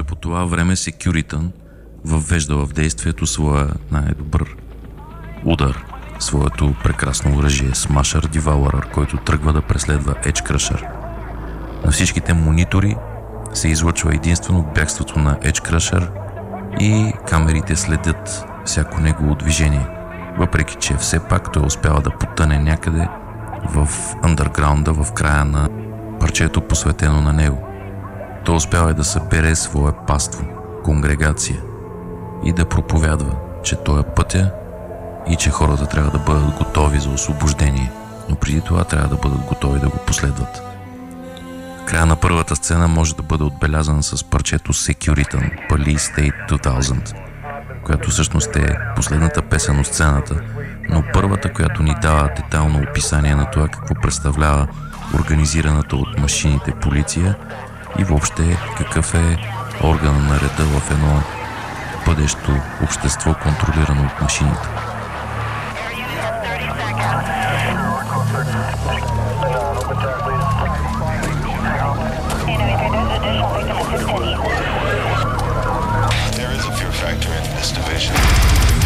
Още по това време Securitan въвежда в действието своя най-добър удар, своето прекрасно оръжие Smasher Devourer, който тръгва да преследва Edge Crusher. На всичките монитори се излъчва единствено бягството на Edge Crusher и камерите следят всяко негово движение, въпреки че все пак той успява да потъне някъде в андърграунда в края на парчето, посветено на него. Той успява да събере свое паство, конгрегация и да проповядва, че той е пътя и че хората трябва да бъдат готови за освобождение, но преди това трябва да бъдат готови да го последват. Края на първата сцена може да бъде отбелязан с парчето Securitan, Police State 2000, която всъщност е последната песен от сцената, но първата, която ни дава детайлно описание на това какво представлява организираната от машините полиция и въобще какъв е органа на реда в едно бъдещо общество, контролирано от машините.